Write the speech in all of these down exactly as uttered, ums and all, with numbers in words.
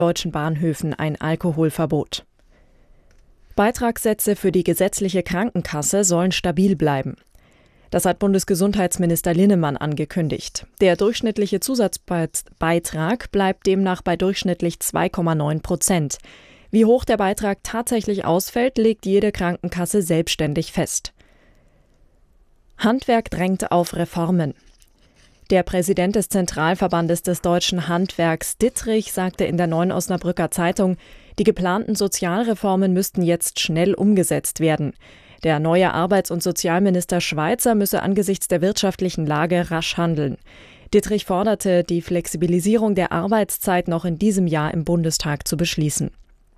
deutschen Bahnhöfen ein Alkoholverbot. Beitragssätze für die gesetzliche Krankenkasse sollen stabil bleiben. Das hat Bundesgesundheitsminister Linnemann angekündigt. Der durchschnittliche Zusatzbeitrag bleibt demnach bei durchschnittlich zwei Komma neun Prozent. Wie hoch der Beitrag tatsächlich ausfällt, legt jede Krankenkasse selbstständig fest. Handwerk drängt auf Reformen. Der Präsident des Zentralverbandes des deutschen Handwerks, Dittrich, sagte in der Neuen Osnabrücker Zeitung, die geplanten Sozialreformen müssten jetzt schnell umgesetzt werden. Der neue Arbeits- und Sozialminister Schweizer müsse angesichts der wirtschaftlichen Lage rasch handeln. Dittrich forderte, die Flexibilisierung der Arbeitszeit noch in diesem Jahr im Bundestag zu beschließen.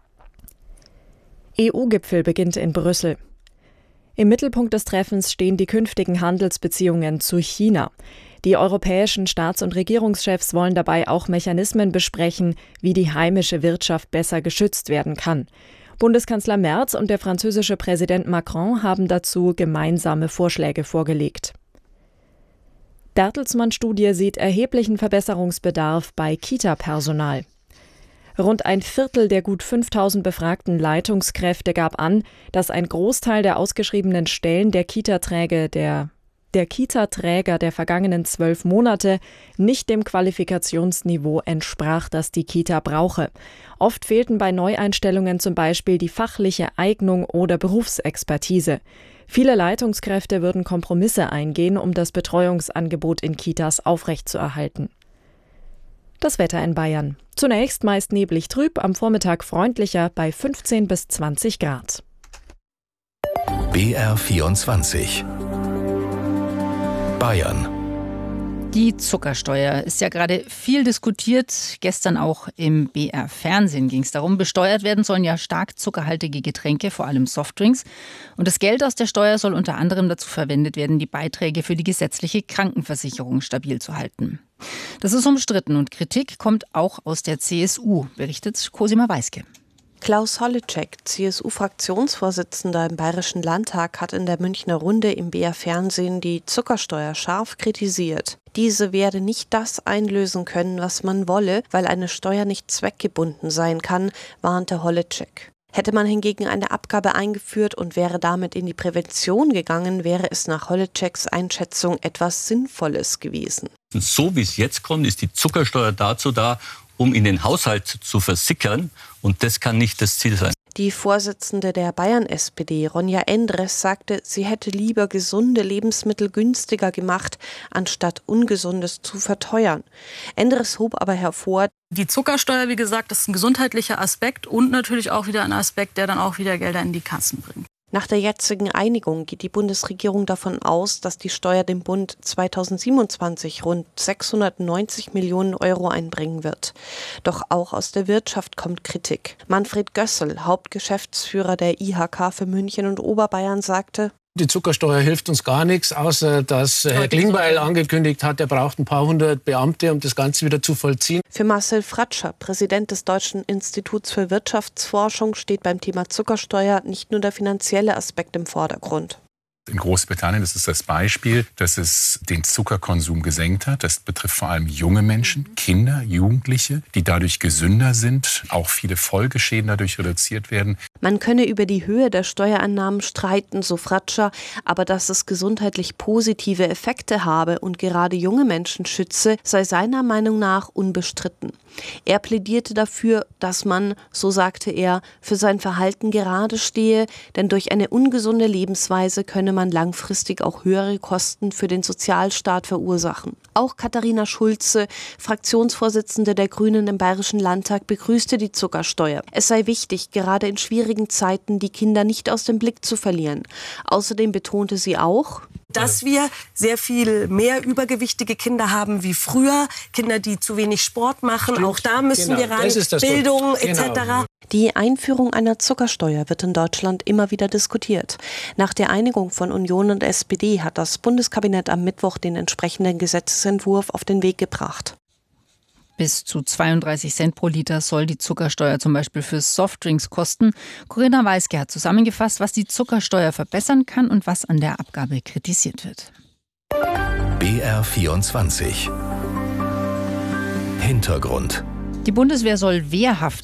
E U-Gipfel beginnt in Brüssel. Im Mittelpunkt des Treffens stehen die künftigen Handelsbeziehungen zu China. Die europäischen Staats- und Regierungschefs wollen dabei auch Mechanismen besprechen, wie die heimische Wirtschaft besser geschützt werden kann. Bundeskanzler Merz und der französische Präsident Macron haben dazu gemeinsame Vorschläge vorgelegt. Bertelsmann-Studie sieht erheblichen Verbesserungsbedarf bei Kita-Personal. Rund ein Viertel der gut fünftausend befragten Leitungskräfte gab an, dass ein Großteil der ausgeschriebenen Stellen der Kita-Träger der, der Kita-Träger der vergangenen zwölf Monate nicht dem Qualifikationsniveau entsprach, das die Kita brauche. Oft fehlten bei Neueinstellungen zum Beispiel die fachliche Eignung oder Berufsexpertise. Viele Leitungskräfte würden Kompromisse eingehen, um das Betreuungsangebot in Kitas aufrechtzuerhalten. Das Wetter in Bayern. Zunächst meist neblig trüb, am Vormittag freundlicher bei fünfzehn bis zwanzig Grad. B R vierundzwanzig Bayern. Die Zuckersteuer ist ja gerade viel diskutiert. Gestern auch im B R-Fernsehen ging es darum. Besteuert werden sollen ja stark zuckerhaltige Getränke, vor allem Softdrinks. Und das Geld aus der Steuer soll unter anderem dazu verwendet werden, die Beiträge für die gesetzliche Krankenversicherung stabil zu halten. Das ist umstritten und Kritik kommt auch aus der C S U, berichtet Cosima Weiske. Klaus Holleczek, C S U-Fraktionsvorsitzender im Bayerischen Landtag, hat in der Münchner Runde im B R-Fernsehen die Zuckersteuer scharf kritisiert. Diese werde nicht das einlösen können, was man wolle, weil eine Steuer nicht zweckgebunden sein kann, warnte Holleczek. Hätte man hingegen eine Abgabe eingeführt und wäre damit in die Prävention gegangen, wäre es nach Holleczeks Einschätzung etwas Sinnvolles gewesen. So wie es jetzt kommt, ist die Zuckersteuer dazu da, um in den Haushalt zu versickern. Und das kann nicht das Ziel sein. Die Vorsitzende der Bayern-S P D, Ronja Endres, sagte, sie hätte lieber gesunde Lebensmittel günstiger gemacht, anstatt Ungesundes zu verteuern. Endres hob aber hervor, die Zuckersteuer, wie gesagt, ist ein gesundheitlicher Aspekt und natürlich auch wieder ein Aspekt, der dann auch wieder Gelder in die Kassen bringt. Nach der jetzigen Einigung geht die Bundesregierung davon aus, dass die Steuer dem Bund zweitausendsiebenundzwanzig rund sechshundertneunzig Millionen Euro einbringen wird. Doch auch aus der Wirtschaft kommt Kritik. Manfred Gössel, Hauptgeschäftsführer der I H K für München und Oberbayern, sagte: Die Zuckersteuer hilft uns gar nichts, außer dass Herr Klingbeil angekündigt hat, er braucht ein paar hundert Beamte, um das Ganze wieder zu vollziehen. Für Marcel Fratscher, Präsident des Deutschen Instituts für Wirtschaftsforschung, steht beim Thema Zuckersteuer nicht nur der finanzielle Aspekt im Vordergrund. In Großbritannien, das ist das Beispiel, dass es den Zuckerkonsum gesenkt hat. Das betrifft vor allem junge Menschen, Kinder, Jugendliche, die dadurch gesünder sind. Auch viele Folgeschäden dadurch reduziert werden. Man könne über die Höhe der Steuereinnahmen streiten, so Fratscher, aber dass es gesundheitlich positive Effekte habe und gerade junge Menschen schütze, sei seiner Meinung nach unbestritten. Er plädierte dafür, dass man, so sagte er, für sein Verhalten gerade stehe, denn durch eine ungesunde Lebensweise könne man langfristig auch höhere Kosten für den Sozialstaat verursachen. Auch Katharina Schulze, Fraktionsvorsitzende der Grünen im Bayerischen Landtag, begrüßte die Zuckersteuer. Es sei wichtig, gerade in schwierigen Zeiten die Kinder nicht aus dem Blick zu verlieren. Außerdem betonte sie auch, dass wir sehr viel mehr übergewichtige Kinder haben wie früher, Kinder, die zu wenig Sport machen. Stimmt. Auch da müssen genau. wir ran, Bildung et cetera. Genau. Die Einführung einer Zuckersteuer wird in Deutschland immer wieder diskutiert. Nach der Einigung von Union und S P D hat das Bundeskabinett am Mittwoch den entsprechenden Gesetzesentwurf auf den Weg gebracht. Bis zu zweiunddreißig Cent pro Liter soll die Zuckersteuer zum Beispiel für Softdrinks kosten. Corinna Weiske hat zusammengefasst, was die Zuckersteuer verbessern kann und was an der Abgabe kritisiert wird. B R vierundzwanzig Hintergrund. Die Bundeswehr soll wehrhaft